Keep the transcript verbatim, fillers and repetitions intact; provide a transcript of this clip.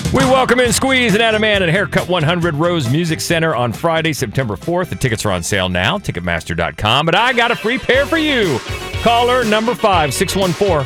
We welcome in Squeeze and Adam Man at Haircut one hundred Rose Music Center on Friday, September fourth. The tickets are on sale now, Ticketmaster dot com. But I got a free pair for you. Caller number five, six one four,